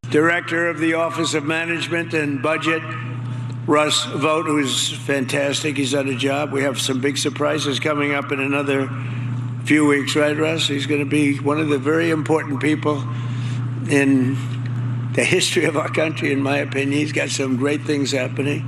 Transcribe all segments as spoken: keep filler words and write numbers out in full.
Director of the Office of Management and Budget, Russ Vought, who's fantastic. He's done a job. We have some big surprises coming up in another few weeks, right, Russ? He's going to be one of the very important people in the history of our country, in my opinion. He's got some great things happening.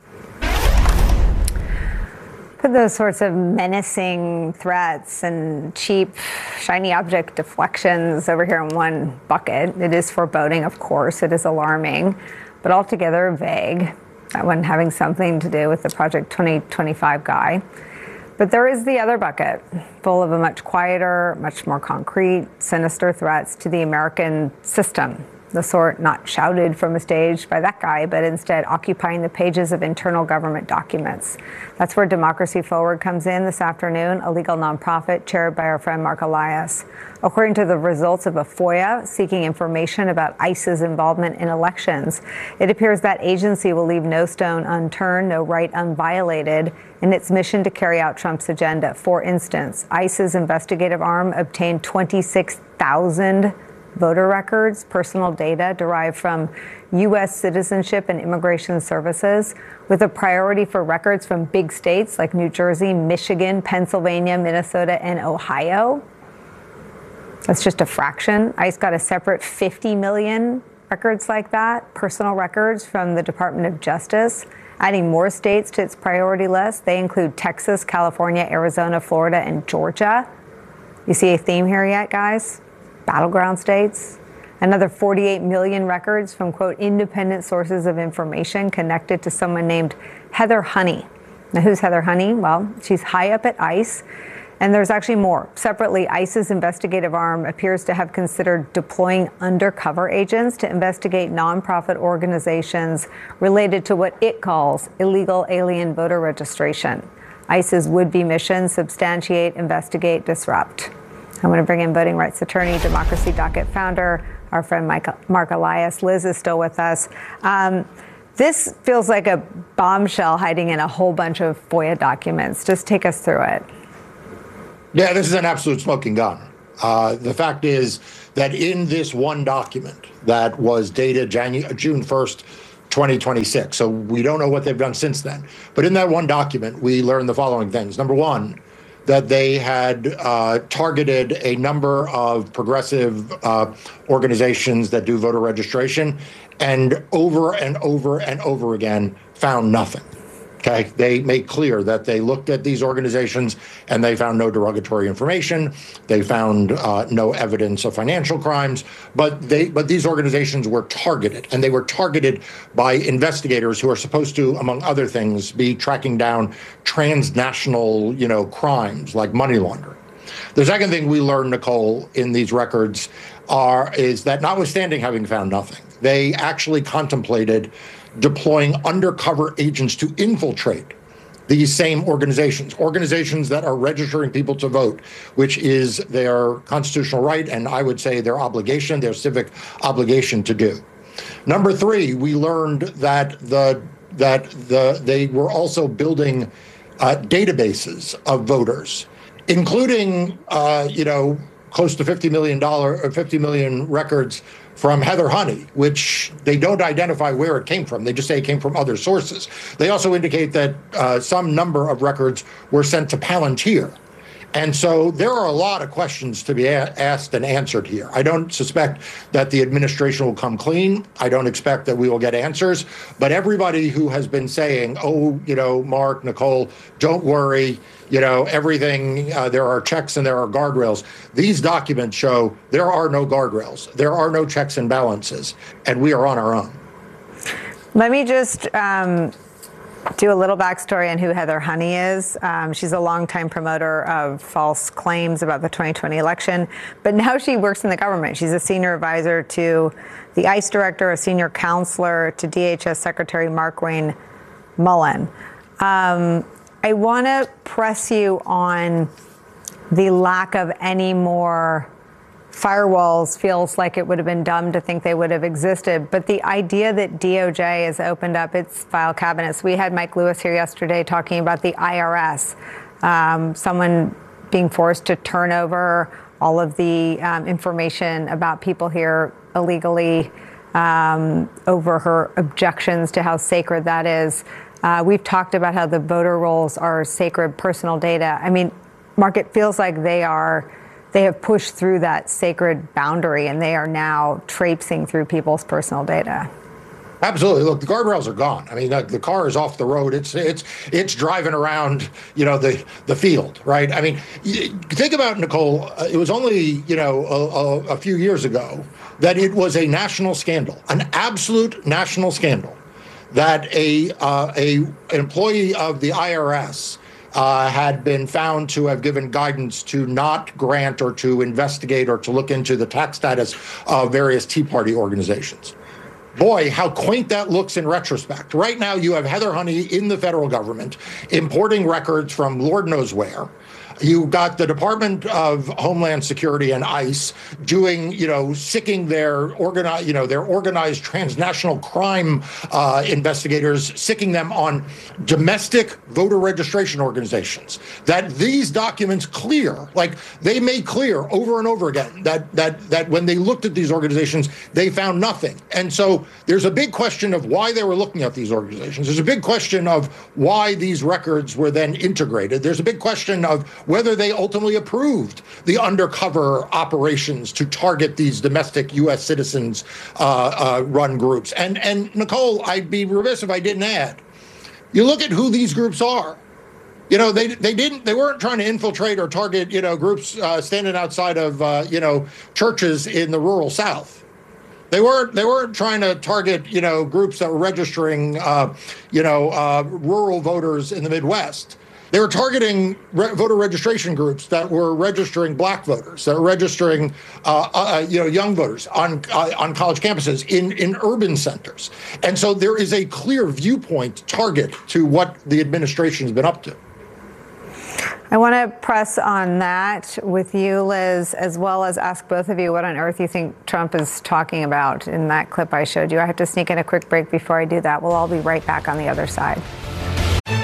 Put those sorts of menacing threats and cheap, shiny object deflections over here in one bucket. It is foreboding, of course. It is alarming, but altogether vague. That one having something to do with the Project twenty twenty-five guy. But there is the other bucket, full of a much quieter, much more concrete, sinister threats to the American system. The sort not shouted from a stage by that guy, but instead occupying the pages of internal government documents. That's where Democracy Forward comes in this afternoon, a legal nonprofit chaired by our friend Mark Elias. According to the results of a FOIA seeking information about ICE's involvement in elections, it appears that agency will leave no stone unturned, no right unviolated in its mission to carry out Trump's agenda. For instance, ICE's investigative arm obtained twenty-six thousand voter records, personal data derived from U S Citizenship and Immigration Services, with a priority for records from big states like New Jersey, Michigan, Pennsylvania, Minnesota, and Ohio. That's just a fraction. ICE got a separate fifty million records like that, personal records from the Department of Justice, adding more states to its priority list. They include Texas, California, Arizona, Florida, and Georgia. You see a theme here yet, guys? Battleground states. Another forty-eight million records from, quote, independent sources of information connected to someone named Heather Honey. Now, who's Heather Honey? Well, she's high up at ICE. And there's actually more. Separately, ICE's investigative arm appears to have considered deploying undercover agents to investigate nonprofit organizations related to what it calls illegal alien voter registration. ICE's would-be mission: substantiate, investigate, disrupt. I'm going to bring in voting rights attorney, Democracy Docket founder, our friend Mike, Mark Elias. Liz is still with us. Um, this feels like a bombshell hiding in a whole bunch of FOIA documents. Just take us through it. Yeah, this is an absolute smoking gun. Uh, the fact is that in this one document that was dated January, June first, twenty twenty-six, so we don't know what they've done since then, but in that one document, we learned the following things. Number one, that they had uh, targeted a number of progressive uh, organizations that do voter registration, and over and over and over again found nothing. Okay, they made clear that they looked at these organizations and they found no derogatory information. They found uh, no evidence of financial crimes, but they but these organizations were targeted, and they were targeted by investigators who are supposed to, among other things, be tracking down transnational, you know, crimes like money laundering. The second thing we learned, Nicole, in these records are is that notwithstanding having found nothing, they actually contemplated deploying undercover agents to infiltrate these same organizations, organizations that are registering people to vote, which is their constitutional right, and I would say their obligation, their civic obligation to do. Number three, we learned that the that the they were also building uh, databases of voters, including uh, you know close to fifty million dollars or fifty million records from Heather Honey, which they don't identify where it came from. They just say it came from other sources. They also indicate that uh, some number of records were sent to Palantir. And so there are a lot of questions to be a- asked and answered here. I don't suspect that the administration will come clean. I don't expect that we will get answers. But everybody who has been saying, oh, you know, Mark, Nicole, don't worry, you know, everything, uh, there are checks and there are guardrails. These documents show there are no guardrails. There are no checks and balances, and we are on our own. Let me just um, do a little backstory on who Heather Honey is. Um, she's a longtime promoter of false claims about the twenty twenty election, but now she works in the government. She's a senior advisor to the ICE director, a senior counselor to D H S Secretary Markwayne Mullin. Um, I want to press you on the lack of any more firewalls. Feels like it would have been dumb to think they would have existed. But the idea that D O J has opened up its file cabinets. We had Mike Lewis here yesterday talking about the I R S, um, someone being forced to turn over all of the um, information about people here illegally um, over her objections to how sacred that is. Uh, we've talked about how the voter rolls are sacred personal data. I mean, Mark, it feels like they are, they have pushed through that sacred boundary and they are now traipsing through people's personal data. Absolutely. Look, the guardrails are gone. I mean, the, the car is off the road. It's it's it's driving around, you know, the the field, right? I mean, think about, Nicole. Uh, it was only, you know, a, a, a few years ago that it was a national scandal, an absolute national scandal, that a uh, a employee of the I R S uh, had been found to have given guidance to not grant or to investigate or to look into the tax status of various Tea Party organizations. Boy, how quaint that looks in retrospect. Right now, you have Heather Honey in the federal government importing records from Lord knows where. You got the Department of Homeland Security and ICE doing, you know, sicking their organized, you know, their organized transnational crime uh, investigators, sicking them on domestic voter registration organizations. That these documents clear, like they made clear over and over again that that that when they looked at these organizations, they found nothing. And so there's a big question of why they were looking at these organizations. There's a big question of why these records were then integrated. There's a big question of whether they ultimately approved the undercover operations to target these domestic U S citizens uh, uh, run groups. And, and Nicole, I'd be remiss if I didn't add, you look at who these groups are. You know, they they didn't they weren't trying to infiltrate or target, you know, groups uh, standing outside of, uh, you know, churches in the rural South. They weren't they weren't trying to target, you know, groups that were registering, uh, you know, uh, rural voters in the Midwest. They were targeting re- voter registration groups that were registering black voters, that were registering, uh, uh, you know, young voters on uh, on college campuses in, in urban centers. And so there is a clear viewpoint target to what the administration has been up to. I want to press on that with you, Liz, as well as ask both of you what on earth you think Trump is talking about in that clip I showed you. I have to sneak in a quick break before I do that. We'll all be right back on the other side.